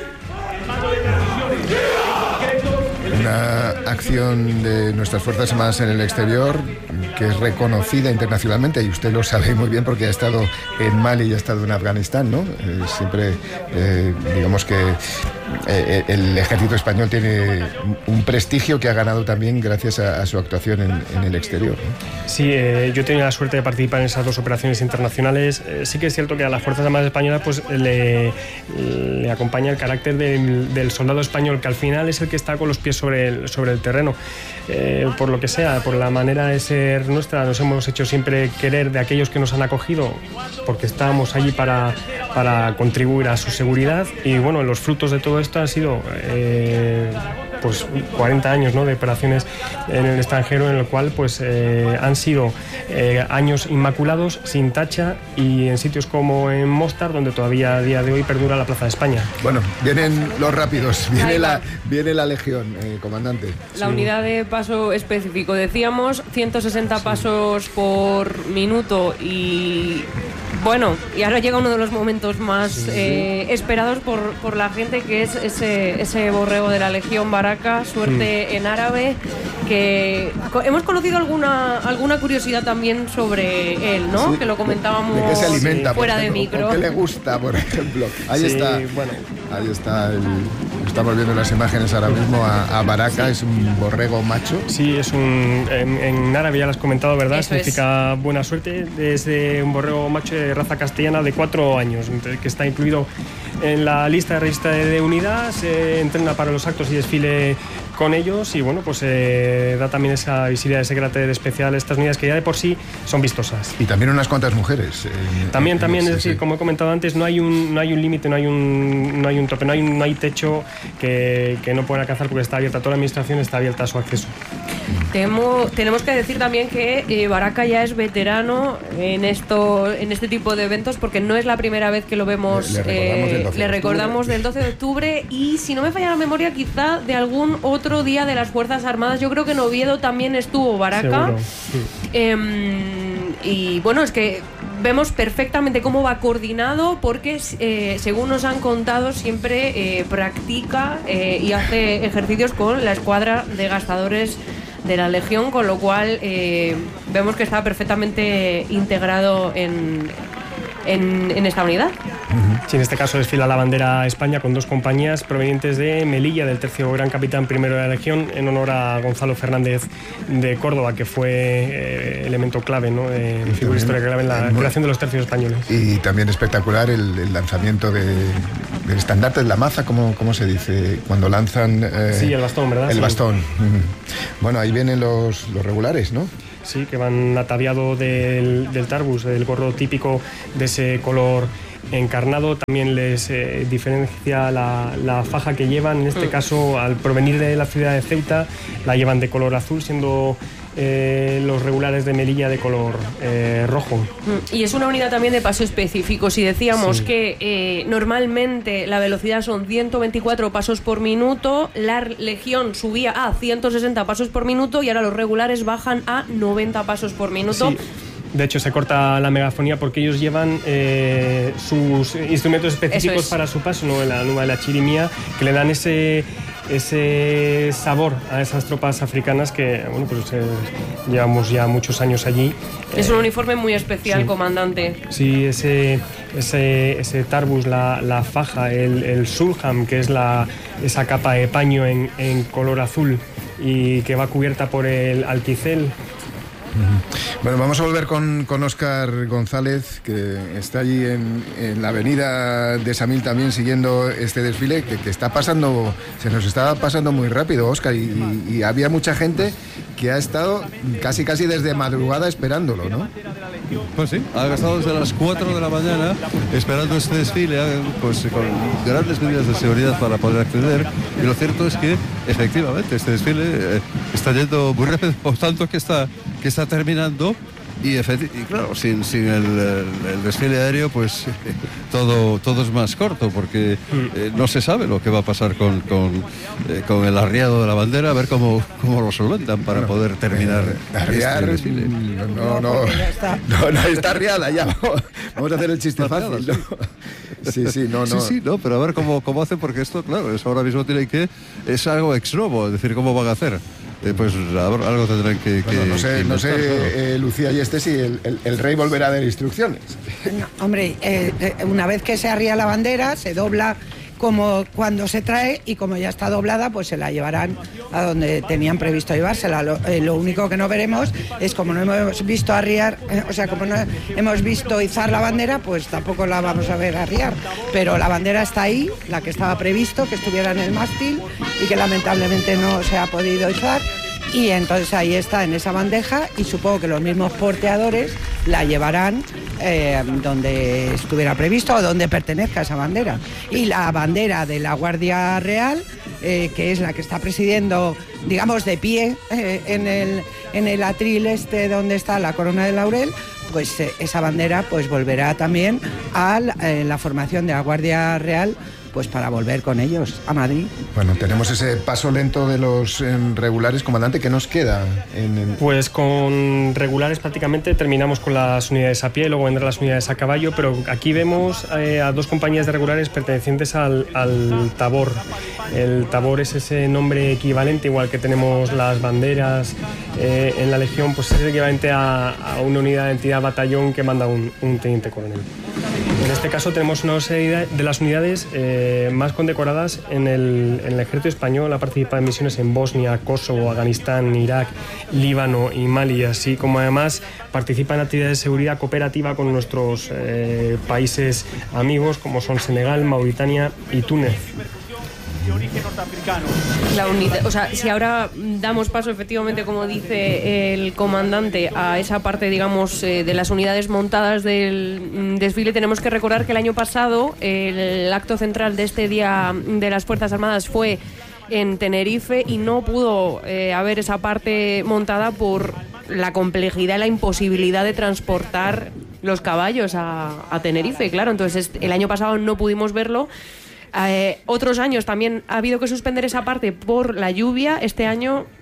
Una acción de nuestras Fuerzas Armadas en el exterior que es reconocida internacionalmente, y usted lo sabe muy bien porque ha estado en Mali y ha estado en Afganistán, ¿no? Eh, siempre, eh, digamos que eh, el ejército español tiene un prestigio que ha ganado también gracias a, a su actuación en, en el exterior, ¿no? Sí, eh, yo he tenido la suerte de participar en esas dos operaciones internacionales. Eh, sí que es cierto que a las Fuerzas Armadas Españolas pues, le, le acompaña el carácter del, del soldado español, que al final es el que está con los pies sobre el, sobre el terreno. Eh, por lo que sea, por la manera de ser nuestra, nos hemos hecho siempre querer de aquellos que nos han acogido, porque estábamos allí para, para contribuir a su seguridad. Y bueno, los frutos de todo esto han sido eh, pues cuarenta años, ¿no?, de operaciones en el extranjero, en el cual pues eh, han sido eh, años inmaculados, sin tacha, y en sitios como en Mostar, donde todavía a día de hoy perdura la Plaza de España. Bueno, vienen los rápidos, viene Ahí va. la, viene la Legión, eh, comandante. La unidad de paso específico, decíamos, ciento sesenta pasos por minuto, y bueno, y ahora llega uno de los momentos más eh, esperados por, por la gente, que es ese, ese borrego de la Legión Baraka, suerte en árabe, que co- hemos conocido alguna alguna curiosidad también sobre él, ¿no? Sí. Que lo comentábamos ¿De qué se alimenta? por fuera de ejemplo? micro. ¿O qué le gusta, por ejemplo? Ahí Sí, está. bueno. Ahí está. El, estamos viendo las imágenes ahora mismo a, a Baraka, es un borrego macho. Sí, es un. En, en árabe ya lo has comentado, ¿verdad? Eso es. Significa buena suerte. Es de un borrego macho de raza castellana de cuatro años, entonces, que está incluido en la lista de registro de unidad. Se entrena para los actos y desfile con ellos, y bueno, pues eh, da también esa visibilidad, ese carácter especial a estas unidades que ya de por sí son vistosas. Y también unas cuantas mujeres. en- También, en- también, sí, es decir, sí. como he comentado antes, no hay un, no hay un límite, no hay un, no hay un tope, no hay, un- no hay techo que, que no puedan alcanzar, porque está abierta, toda la administración está abierta a su acceso. Temo- tenemos que decir también que eh, Baraka ya es veterano en esto, en este tipo de eventos, porque no es la primera vez que lo vemos. Le- le recordamos del doce de le octubre. recordamos del doce de octubre, y si no me falla la memoria, quizá de algún otro día de las Fuerzas Armadas. Yo creo que en Oviedo también estuvo Baraka. Seguro. Em, y bueno, es que vemos perfectamente cómo va coordinado, porque eh, según nos han contado, siempre eh, practica eh, y hace ejercicios con la escuadra de gastadores de la Legión, con lo cual eh, vemos que está perfectamente integrado en, en, en esta unidad. Sí, en este caso desfila la bandera España con dos compañías provenientes de Melilla, del tercio Gran Capitán Primero de la Legión, en honor a Gonzalo Fernández de Córdoba, que fue eh, elemento clave, ¿no?, de figura histórica clave en la muy, creación de los tercios españoles. Y también espectacular el, el lanzamiento de, del estandarte de la maza, ¿cómo, cómo se dice? Cuando lanzan... Eh, sí, el bastón, ¿verdad? El sí. bastón. Bueno, ahí vienen los, los regulares, ¿no? Sí, que van ataviado del, del tarbus, del gorro típico de ese color encarnado. También les eh, diferencia la, la faja que llevan. En este mm. caso, al provenir de la ciudad de Ceuta, la llevan de color azul, siendo eh, los regulares de Melilla de color eh, rojo. Y es una unidad también de paso específico. Si decíamos sí. que eh, normalmente la velocidad son ciento veinticuatro pasos por minuto, la Legión subía a ciento sesenta pasos por minuto y ahora los regulares bajan a noventa pasos por minuto. Sí. De hecho, se corta la megafonía porque ellos llevan eh, sus instrumentos específicos es. para su paso, ¿no? La nuba de la chirimía, que le dan ese, ese sabor a esas tropas africanas que, bueno, pues eh, llevamos ya muchos años allí. Es un uniforme muy especial, sí. comandante. Sí, ese, ese, ese tarbus, la, la faja, el, el sulham, que es la, esa capa de paño en, en color azul y que va cubierta por el alquicel. Bueno, vamos a volver con, con Óscar González, que está allí en, en la avenida de Samil también siguiendo este desfile, que, que está pasando, se nos está pasando muy rápido, Óscar, y, y, y había mucha gente que ha estado casi casi desde madrugada esperándolo, ¿no? Pues sí, ha estado desde las cuatro de la mañana esperando este desfile, pues con grandes medidas de seguridad para poder acceder, y lo cierto es que efectivamente este desfile eh, está yendo muy rápido, por tanto que está que está terminando y, efecti- y claro, sin, sin el, el, el desfile aéreo pues todo, todo es más corto porque eh, no se sabe lo que va a pasar con, con, eh, con el arriado de la bandera, a ver cómo, cómo lo solventan para bueno, poder terminar eh, arriar, este desfile. No, no, no, no, está arriada ya, vamos a hacer el chiste fácil, ¿no? Sí, sí, no, no. Sí, sí, no, pero a ver cómo, cómo hacen, porque esto, claro, es ahora mismo tiene que, es algo ex novo, es decir, cómo van a hacer. Eh, pues algo tendrán que... que bueno, no sé, que no sé eh, Lucía y este si el, el, el rey volverá a dar instrucciones. No, hombre, eh, eh, una vez que se arría la bandera, se dobla como cuando se trae y como ya está doblada, pues se la llevarán a donde tenían previsto llevársela. Lo, eh, lo único que no veremos es como no hemos visto arriar, eh, o sea, como no hemos visto izar la bandera, pues tampoco la vamos a ver arriar. Pero la bandera está ahí, la que estaba previsto que estuviera en el mástil y que lamentablemente no se ha podido izar. Y entonces ahí está en esa bandeja y supongo que los mismos porteadores la llevarán eh, donde estuviera previsto o donde pertenezca esa bandera. Y la bandera de la Guardia Real, eh, que es la que está presidiendo, digamos, de pie eh, en el, en el atril este donde está la corona de laurel, pues eh, esa bandera pues volverá también a la, eh, la formación de la Guardia Real, pues para volver con ellos a Madrid. Bueno, tenemos ese paso lento de los eh, regulares, comandante, ¿qué nos queda? En, en... Pues con regulares prácticamente terminamos con las unidades a pie, luego vendrán las unidades a caballo, pero aquí vemos eh, a dos compañías de regulares pertenecientes al, al Tabor. El Tabor es ese nombre equivalente, igual que tenemos las banderas eh, en la Legión, pues es equivalente a, a una unidad de entidad batallón que manda un, un teniente coronel. En este caso tenemos una serie de las unidades eh, más condecoradas en el, en el ejército español. Ha participado en misiones en Bosnia, Kosovo, Afganistán, Irak, Líbano y Mali, así como además participa en actividades de seguridad cooperativa con nuestros eh, países amigos como son Senegal, Mauritania y Túnez. La unidad, o sea, si ahora damos paso efectivamente, como dice el comandante, a esa parte, digamos, eh, de las unidades montadas del desfile, tenemos que recordar que el año pasado el acto central de este Día de las Fuerzas Armadas fue en Tenerife y no pudo eh, haber esa parte montada por la complejidad y la imposibilidad de transportar los caballos a, a Tenerife, claro. Entonces el año pasado no pudimos verlo. Eh, otros años también ha habido que suspender esa parte por la lluvia. Este año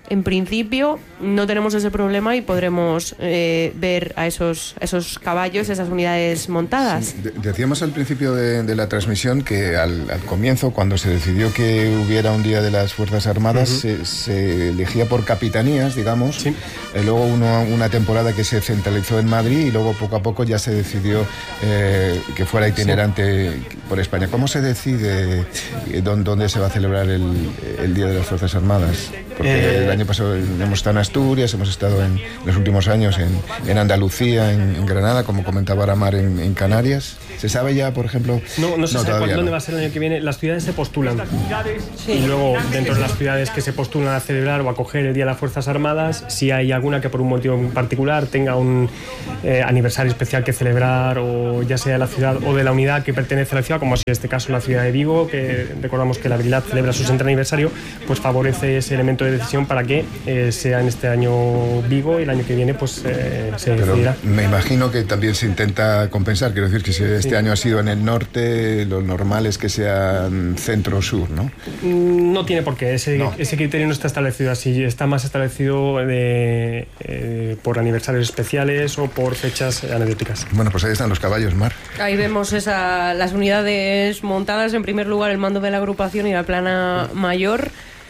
en principio no tenemos ese problema y podremos eh, ver a esos, esos caballos, esas unidades montadas. Sí, de- decíamos al principio de, de la transmisión que al, al comienzo, cuando se decidió que hubiera un Día de las Fuerzas Armadas, uh-huh. se, se elegía por capitanías, digamos. Sí. Eh, luego uno, una temporada que se centralizó en Madrid y luego poco a poco ya se decidió eh, que fuera itinerante sí. por España. ¿Cómo se decide eh, dónde, dónde se va a celebrar el, el Día de las Fuerzas Armadas? Porque eh, el año pasado hemos estado en Asturias, hemos estado en los últimos años en, en Andalucía, en, en Granada, como comentaba Aramar, en, en Canarias. ¿Se sabe ya, por ejemplo? No, no se no, sabe cuándo, no. dónde va a ser el año que viene. Las ciudades se postulan. Sí. Y luego, dentro de las ciudades que se postulan a celebrar o a acoger el Día de las Fuerzas Armadas, si hay alguna que por un motivo en particular tenga un eh, aniversario especial que celebrar, o ya sea de la ciudad o de la unidad que pertenece a la ciudad, como así en este caso la ciudad de Vigo, que recordamos que la Brillat celebra su sesenta aniversario, pues favorece ese elemento de decisión para que eh, sea en este año Vigo y el año que viene pues eh, se Pero decidirá. Me imagino que también se intenta compensar, quiero decir que si este sí. año ha sido en el norte, lo normal es que sea centro-sur, ¿no? No tiene por qué, ese, no. ese criterio no está establecido así, está más establecido de, eh, por aniversarios especiales o por fechas anecdóticas. Bueno, pues ahí están los caballos, Mar. Ahí vemos esa, las unidades montadas, en primer lugar el mando de la agrupación y la plana mayor,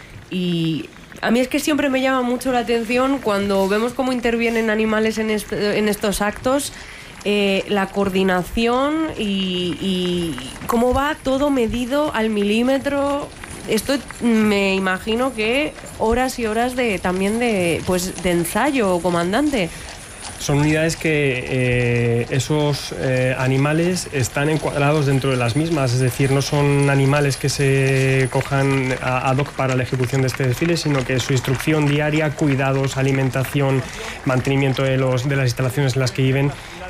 y a mí es que siempre me llama mucho la atención cuando vemos cómo intervienen animales en, est- en estos actos, eh, la coordinación y, y cómo va todo medido al milímetro. Esto me imagino que horas y horas de también de pues de ensayo, comandante. Son unidades que eh, esos eh, animales están encuadrados dentro de las mismas, es decir, no son animales que se cojan ad hoc para la ejecución de este desfile, sino que su instrucción diaria, cuidados, alimentación, mantenimiento de, los, de las instalaciones en las que viven,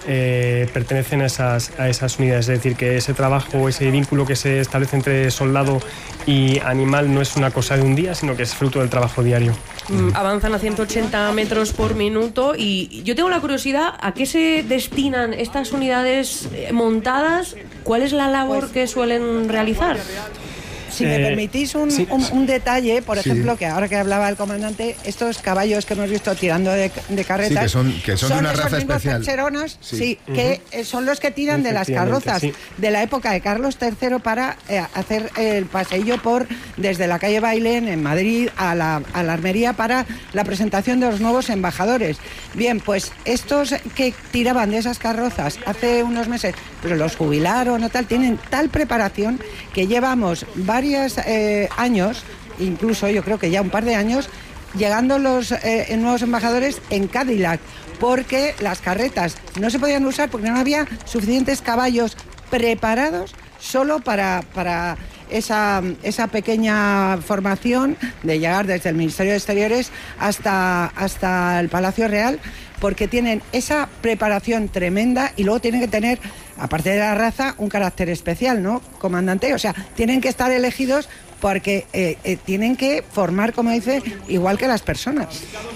eh, pertenecen a esas, a esas unidades. Es decir, que ese trabajo, ese vínculo que se establece entre soldado y animal no es una cosa de un día, sino que es fruto del trabajo diario. Mm, avanzan a ciento ochenta metros por minuto y yo tengo la curiosidad, ¿a qué se destinan estas unidades montadas? ¿Cuál es la labor pues, que suelen realizar? Si me eh, permitís un, sí, un, un detalle, por sí. ejemplo, que ahora que hablaba el comandante, estos caballos que hemos visto tirando de, de carretas, sí, que son, que son, son de una raza especial. Percherones, sí, sí uh-huh. que son los que tiran de las carrozas sí. de la época de Carlos tercero para eh, hacer el paseillo por desde la calle Bailén en Madrid a la, a la armería para la presentación de los nuevos embajadores. Bien, pues estos que tiraban de esas carrozas hace unos meses, pues los jubilaron o tal, tienen tal preparación que llevamos varios Eh, años, incluso yo creo que ya un par de años, llegando los eh, nuevos embajadores en Cadillac, porque las carretas no se podían usar porque no había suficientes caballos preparados solo para, para esa, esa pequeña formación de llegar desde el Ministerio de Exteriores hasta, hasta el Palacio Real, porque tienen esa preparación tremenda y luego tienen que tener, aparte de la raza, un carácter especial, ¿no, comandante? O sea, tienen que estar elegidos porque eh, eh, tienen que formar, como dice, igual que las personas.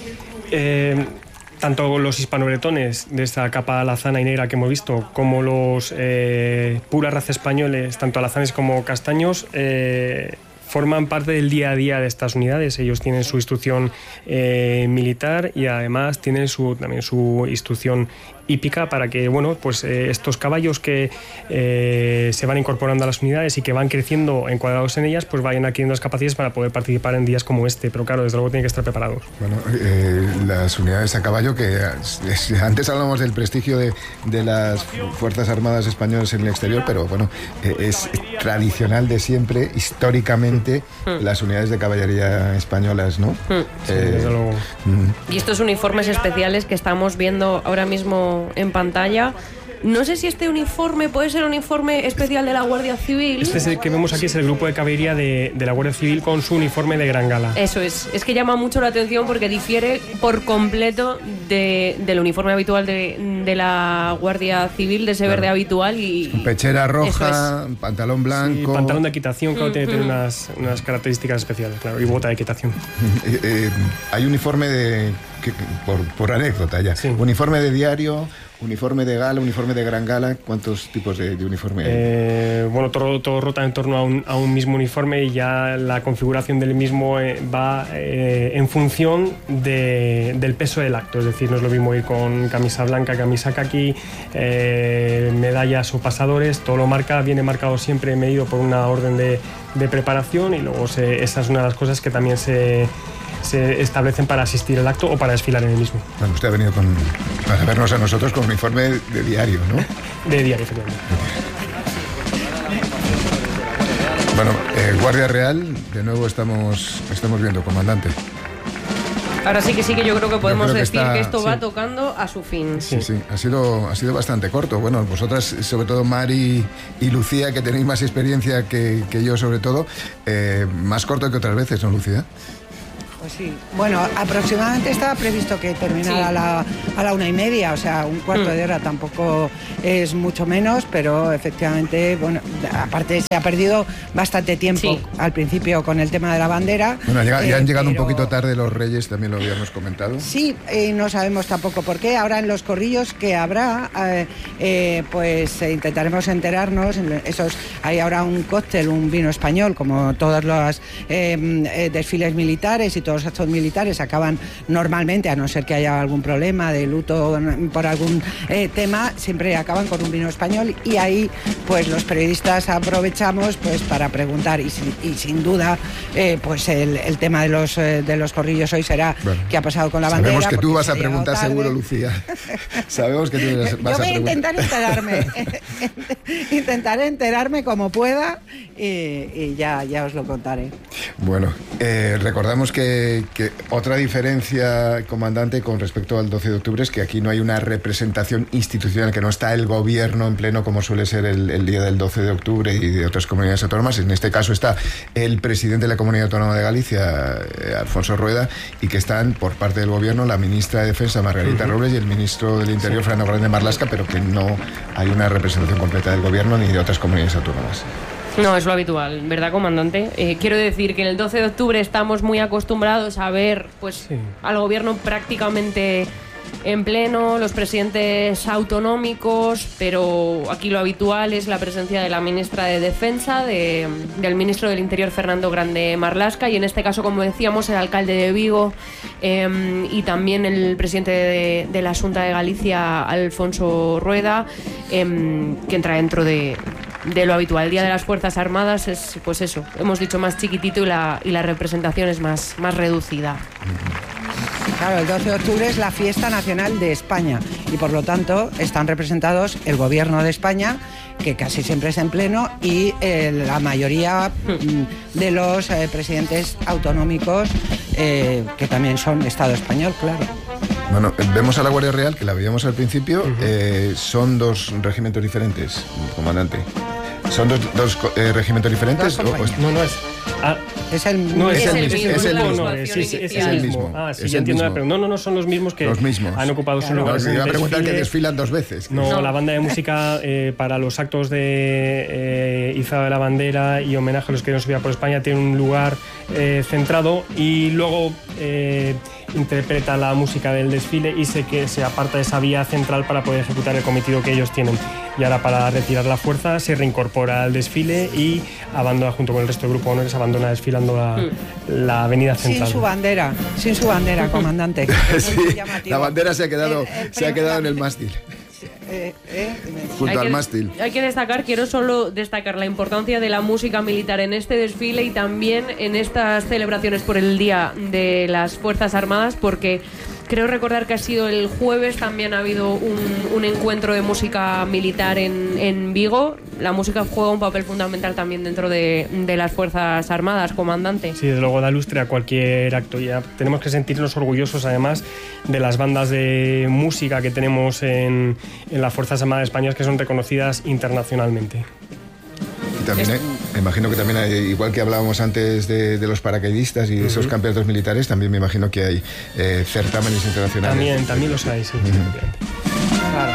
Eh... Tanto los hispanobretones de esta capa alazana y negra que hemos visto, como los eh, pura raza españoles, tanto alazanes como castaños, eh, forman parte del día a día de estas unidades. Ellos tienen su instrucción eh, militar y además tienen su, también su instrucción hípica para que, bueno, pues eh, estos caballos que eh, se van incorporando a las unidades y que van creciendo encuadrados en ellas, pues vayan adquiriendo las capacidades para poder participar en días como este. Pero claro, desde luego tienen que estar preparados. Bueno, eh, las unidades a caballo, que es, antes hablamos del prestigio de, de las Fuerzas Armadas españolas en el exterior, pero bueno, eh, es tradicional de siempre, históricamente, mm. las unidades de caballería españolas, ¿no? Mm. Sí, eh, desde luego. Mm. Y estos uniformes especiales que estamos viendo ahora mismo en pantalla, no sé si este uniforme puede ser un uniforme especial de la Guardia Civil. Este es el que vemos aquí, es el grupo de caballería de, de la Guardia Civil con su uniforme de gran gala. Eso es, es que llama mucho la atención porque difiere por completo de, del uniforme habitual de, de la Guardia Civil, de ese claro. verde habitual. Y pechera roja, es. pantalón blanco. Sí, pantalón de equitación, claro, mm-hmm. tiene que tener unas, unas características especiales, claro, y bota de equitación. Eh, eh, hay uniforme de que, por, por anécdota ya. Sí. Uniforme de diario, uniforme de gala, uniforme de gran gala, ¿cuántos tipos de, de uniforme hay? Eh, bueno, todo, todo rota en torno a un, a un mismo uniforme y ya la configuración del mismo eh, va eh, en función de, del peso del acto, es decir, no es lo mismo ir con camisa blanca, camisa caqui, eh, medallas o pasadores, todo lo marca, viene marcado siempre, medido por una orden de, de preparación y luego se, esa es una de las cosas que también se... se establecen para asistir al acto o para desfilar en el mismo. Bueno, usted ha venido con, para vernos a nosotros con uniforme de diario, ¿no? De diario, efectivamente. Bueno, eh, Guardia Real, de nuevo estamos, estamos viendo, comandante. Ahora sí que sí que yo creo que podemos creo que decir está, que esto sí. va tocando a su fin. Sí, sí, ha sido, ha sido bastante corto. Bueno, vosotras, sobre todo Mari y Lucía, que tenéis más experiencia que, que yo, sobre todo, eh, más corto que otras veces, ¿no, Lucía? Pues sí. Bueno, aproximadamente estaba previsto que terminara sí. a, la, a la una y media, o sea, un cuarto mm. de hora tampoco es mucho menos, pero efectivamente, bueno, aparte se ha perdido bastante tiempo sí. al principio con el tema de la bandera. Bueno, ya, ya han eh, llegado pero... un poquito tarde los Reyes, también lo habíamos comentado. Sí, eh, no sabemos tampoco por qué. Ahora en los corrillos que habrá, eh, eh, pues eh, intentaremos enterarnos. Esos, hay ahora un cóctel, un vino español, como todos los eh, eh, desfiles militares y todos los actos militares acaban normalmente, a no ser que haya algún problema de luto por algún eh, tema, siempre acaban con un vino español y ahí pues los periodistas aprovechamos pues para preguntar y, y sin duda eh, pues el, el tema de los eh, de los corrillos hoy será bueno, qué ha pasado con la bandera. Sabemos que tú vas a preguntar seguro, Lucía. Sabemos que tú vas Yo a voy a intentar preguntar. enterarme. Intentaré enterarme como pueda y, y ya, ya os lo contaré. Bueno, eh, recordamos que que otra diferencia, comandante, con respecto al doce de octubre es que aquí no hay una representación institucional, que no está el gobierno en pleno como suele ser el, el día del doce de octubre y de otras comunidades autónomas. En este caso está el presidente de la Comunidad Autónoma de Galicia, eh, Alfonso Rueda, y que están por parte del gobierno la ministra de Defensa, Margarita uh-huh. Robles, y el ministro del Interior, Fernando Grande Marlaska, pero que no hay una representación completa del gobierno ni de otras comunidades autónomas. No, es lo habitual, ¿verdad, comandante? Eh, quiero decir que en el doce de octubre estamos muy acostumbrados a ver pues, sí. al gobierno prácticamente en pleno, los presidentes autonómicos, pero aquí lo habitual es la presencia de la ministra de Defensa, de, del ministro del Interior, Fernando Grande Marlaska, y en este caso, como decíamos, el alcalde de Vigo eh, y también el presidente de, de la Xunta de Galicia, Alfonso Rueda, eh, que entra dentro de... de lo habitual. El Día de las Fuerzas Armadas es, pues eso, hemos dicho más chiquitito y la, y la representación es más, más reducida. Claro, el doce de octubre es la fiesta nacional de España y por lo tanto están representados el gobierno de España, que casi siempre es en pleno, y eh, la mayoría mm, de los eh, presidentes autonómicos eh, que también son Estado español, claro. Bueno, vemos a la Guardia Real, que la veíamos al principio, uh-huh. eh, son dos regimientos diferentes, comandante. ¿Son dos, dos eh, regimientos diferentes? Dos o, o no, no es... Ah, es el, no, es, es el, el mismo. Es el mismo. mismo. No, es, es, es el mismo. Ah, sí, es ya entiendo. mismo. Pero no, no, no, son los mismos que los mismos. han ocupado claro. su lugar. No, me iba a preguntar que desfilan dos veces. No, no. la banda de música eh, para los actos de eh, izada de la bandera y homenaje a los que dieron su vida por España tiene un lugar eh, centrado y luego eh, interpreta la música del desfile y se, que se aparta de esa vía central para poder ejecutar el cometido que ellos tienen. Y ahora, para retirar la fuerza, se reincorpora al desfile y abandona, junto con el resto del grupo de honores, abandona desfilando la, mm. la avenida central. Sin su bandera, sin su bandera, comandante. Sí, la bandera se ha quedado, el, el se ha quedado en el mástil. Eh, eh, junto hay al que, mástil. Hay que destacar, quiero solo destacar la importancia de la música militar en este desfile y también en estas celebraciones por el Día de las Fuerzas Armadas, porque creo recordar que ha sido el jueves, también ha habido un, un encuentro de música militar en, en Vigo. La música juega un papel fundamental también dentro de, de las Fuerzas Armadas, comandante. Sí, desde luego da lustre a cualquier acto. Ya tenemos que sentirnos orgullosos, además, de las bandas de música que tenemos en, en las Fuerzas Armadas españolas, que son reconocidas internacionalmente. Y también hay, me imagino que también hay, igual que hablábamos antes de, de los paracaidistas y de uh-huh. esos campeonatos militares, también me imagino que hay eh, certámenes internacionales. También, también los hay, sí. Uh-huh. Claro.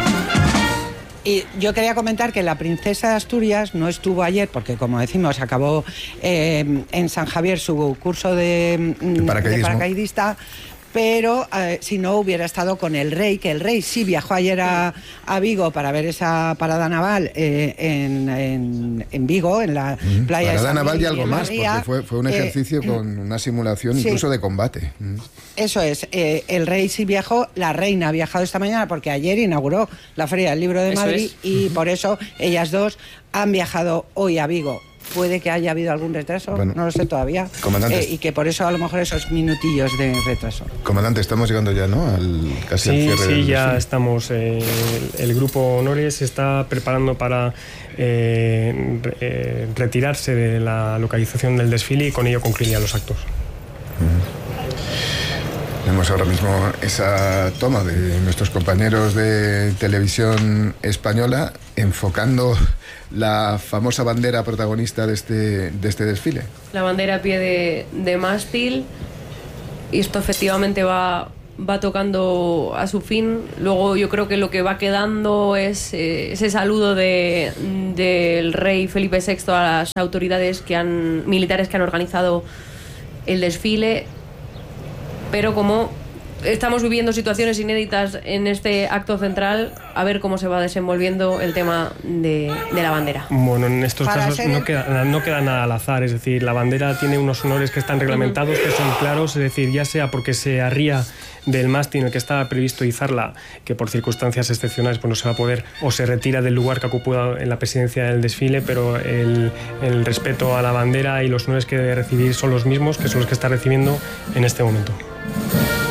Y yo quería comentar que la princesa de Asturias no estuvo ayer porque, como decimos, acabó eh, en San Javier su curso de, de, de paracaidista, pero eh, si no hubiera estado con el rey, que el rey sí viajó ayer a, a Vigo para ver esa parada naval eh, en, en, en Vigo, en la mm, playa parada de San naval y algo y más, porque fue, fue un ejercicio eh, con una simulación sí, incluso de combate. Mm. Eso es, eh, el rey sí viajó, la reina ha viajado esta mañana porque ayer inauguró la Feria del Libro de Madrid y por eso ellas dos han viajado hoy a Vigo. Puede que haya habido algún retraso, bueno, no lo sé todavía, eh, y que por eso a lo mejor esos minutillos de retraso. Comandante, estamos llegando ya, ¿no? Al, casi sí, al cierre sí, del ya desfile. estamos. Eh, el, el grupo Honores se está preparando para eh, eh, retirarse de la localización del desfile y con ello concluirían los actos. Mm. Vemos ahora mismo esa toma de nuestros compañeros de televisión española enfocando la famosa bandera protagonista de este, de este desfile. La bandera a pie de, de mástil, y esto efectivamente va, va tocando a su fin. Luego yo creo que lo que va quedando es eh, ese saludo de, del rey Felipe sexto a las autoridades que han, militares que han organizado el desfile. Pero como estamos viviendo situaciones inéditas en este acto central, a ver cómo se va desenvolviendo el tema de, de la bandera. Bueno, en estos Para casos no queda, no queda nada al azar, es decir, la bandera tiene unos honores que están reglamentados, que son claros, es decir, ya sea porque se arría del mástil en el que estaba previsto izarla, que por circunstancias excepcionales pues no se va a poder, o se retira del lugar que ocupa en la presidencia del desfile, pero el, el respeto a la bandera y los honores que debe recibir son los mismos, que son los que está recibiendo en este momento.